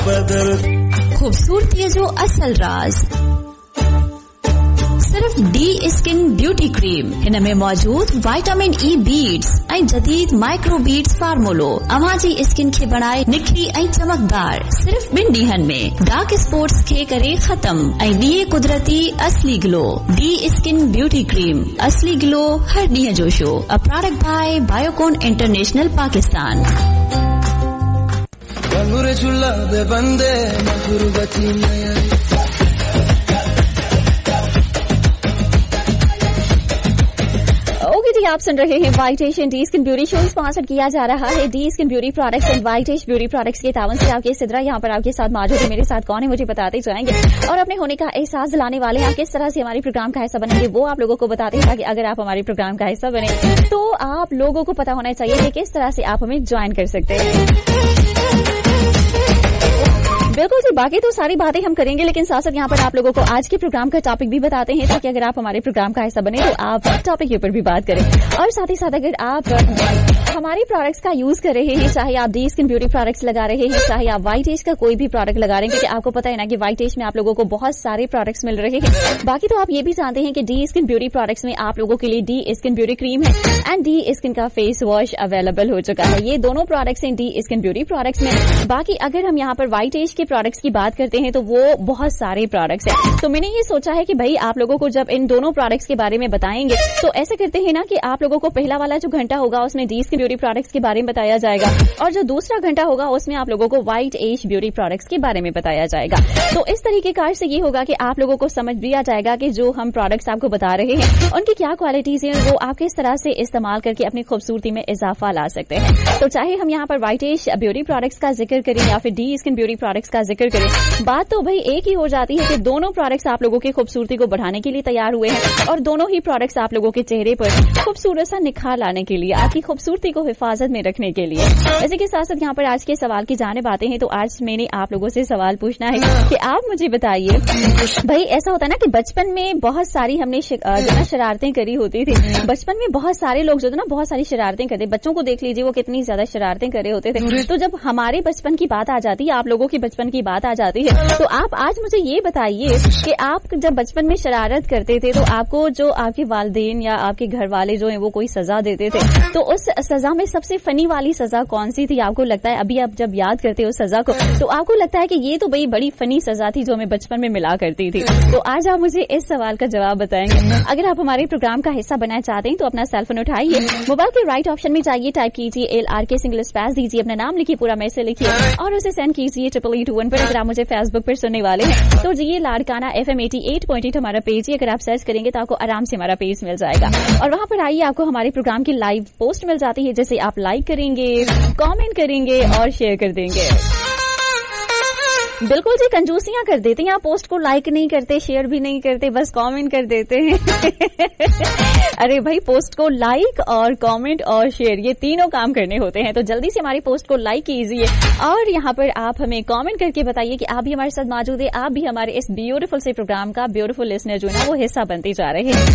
खूबसूरती जो असल राज सिर्फ डी स्किन ब्यूटी क्रीम इनमें मौजूद विटामिन ई बीड्स ऐं जदीद माइक्रो बीड्स फार्मूलो अवांजी स्किन खे बनाए निखरी ऐं चमकदार सिर्फ 2 ॾींहनि में डार्क स्पॉट्स खे करे खत्म ऐं ॾिए कुदरती असली glow. D skin beauty cream असली ग्लो हर ॾींहं जो show a product bye Biocon international Pakistan. आप सुन रहे हैं वाइट एश D skin beauty show sponsor किया जा रहा है D skin beauty products and white ash beauty products के तावन से आपके सिद्रा यहाँ पर आपके साथ मौजूद है। मेरे साथ कौन है मुझे बताते जाएंगे और अपने होने का एहसास दिलाने वाले हैं। आप किस तरह से हमारे प्रोग्राम का हिस्सा बनेंगे वो आप लोगों को बताते हैं ताकि अगर आप हमारे प्रोग्राम का हिस्सा बने तो आप लोगों को पता होना चाहिए कि किस तरह से आप हमें ज्वाइन कर सकते हैं। बिल्कुल जी, बाकी तो सारी बातें हम करेंगे लेकिन साथ साथ यहाँ पर आप लोगों को आज के प्रोग्राम का टॉपिक भी बताते हैं ताकि अगर आप हमारे प्रोग्राम का हिस्सा बने तो आप टॉपिक के ऊपर भी बात करें। और साथ ही साथ अगर आप हमारी प्रोडक्ट्स का यूज कर रहे हैं, चाहे आप डी स्किन ब्यूटी प्रोडक्ट्स लगा रहे हैं, चाहे आप व्हाइट एज का कोई भी प्रोडक्ट लगा रहे हैं, क्योंकि आपको पता है ना कि व्हाइट एज में आप लोगों को बहुत सारे प्रोडक्ट्स मिल रहे हैं। बाकी तो आप ये भी जानते हैं कि डी स्किन ब्यूटी प्रोडक्ट्स में आप लोगों के लिए डी स्किन ब्यूटी क्रीम है एंड डी स्किन का फेस वॉश अवेलेबल हो चुका है। ये दोनों प्रोडक्ट्स हैं डी स्किन ब्यूटी प्रोडक्ट्स में। बाकी अगर हम यहाँ पर व्हाइट एज के प्रोडक्ट्स की बात करते हैं तो वो बहुत सारे प्रोडक्ट्स हैं। तो मैंने ये सोचा है कि भाई आप लोगों को जब इन दोनों प्रोडक्ट्स के बारे में बताएंगे तो ऐसे करते हैं ना कि आप लोगों को पहला वाला जो घंटा होगा उसमें डी स्किन ब्यूटी प्रोडक्ट्स के बारे में बताया जाएगा और जो दूसरा घंटा होगा उसमें आप लोगों को व्हाइट एज ब्यूटी प्रोडक्ट्स के बारे में बताया जाएगा। तो इस तरीके कार से ये होगा कि आप लोगों को समझ भी आ जाएगा कि जो हम प्रोडक्ट्स आपको बता रहे हैं उनकी क्या क्वालिटीज हैं, वो आप किस तरह से इस्तेमाल करके अपनी खूबसूरती में इजाफा ला सकते हैं। तो चाहे हम यहाँ पर व्हाइट एज ब्यूटी प्रोडक्ट्स का जिक्र करें या फिर डी स्किन ब्यूटी प्रोडक्ट्स का जिक्र करें, बात तो भाई एक ही हो जाती है कि दोनों प्रोडक्ट्स आप लोगों की खूबसूरती को बढ़ाने के लिए तैयार हुए हैं और दोनों ही प्रोडक्ट्स आप लोगों के चेहरे पर खूबसूरत सा निखार लाने के लिए, आपकी खूबसूरती को हिफाजत में रखने के लिए। इसी के साथ साथ यहाँ पर आज के सवाल की जानिब आते हैं। तो आज मैंने आप लोगों से सवाल पूछना है कि आप मुझे बताइए, भाई ऐसा होता है ना कि बचपन में बहुत सारी हमने शरारतें करी होती थी। बचपन में बहुत सारे लोग जो थे ना बहुत सारी शरारतें करते, बच्चों को देख लीजिए वो कितनी ज्यादा शरारतें कर रहे होते थे। तो जब हमारे बचपन की बात आ जाती है, आप लोगों की बचपन की बात आ जाती है, तो आप आज मुझे ये बताइए कि आप जब बचपन में शरारत करते थे तो आपको जो आपके वालिदैन या आपके घर वाले जो हैं वो कोई सजा देते थे, तो उस सजा में सबसे फनी वाली सजा कौन सी थी? आपको लगता है अभी आप जब याद करते हो उस सजा को तो आपको लगता है कि ये तो भाई बड़ी फनी सजा थी जो हमें बचपन में मिला करती थी। तो आज आप मुझे इस सवाल का जवाब बताएंगे। अगर आप हमारे प्रोग्राम का हिस्सा बनना चाहते हैं तो अपना सेल फोन उठाइए, मोबाइल के राइट ऑप्शन में जाइए, टाइप कीजिए LRK सिंगल स्पेस दीजिए, अपना नाम लिखिए, पूरा मैसेज लिखिए और उसे सेंड कीजिए 8821 पर। अगर आप मुझे फेसबुक पर सुनने वाले हैं तो जी लाड़काना FM 88.8 हमारा पेज है, अगर आप सर्च करेंगे तो आपको आराम से हमारा पेज मिल जाएगा और वहां पर आइए, आपको हमारे प्रोग्राम की लाइव पोस्ट मिल जाती है, जैसे आप लाइक करेंगे, कमेंट करेंगे और शेयर कर देंगे। बिल्कुल जी, कंजूसियां कर देते हैं, आप पोस्ट को लाइक नहीं करते, शेयर भी नहीं करते, बस कमेंट कर देते हैं। अरे भाई, पोस्ट को लाइक और कमेंट और शेयर ये तीनों काम करने होते हैं। तो जल्दी से हमारी पोस्ट को लाइक कीजिए और यहाँ पर आप हमें कमेंट करके बताइए कि आप भी हमारे साथ मौजूद है, आप भी हमारे इस ब्यूटीफुल से प्रोग्राम का ब्यूटीफुल लिसनर जो है वो हिस्सा बनते जा रहे हैं।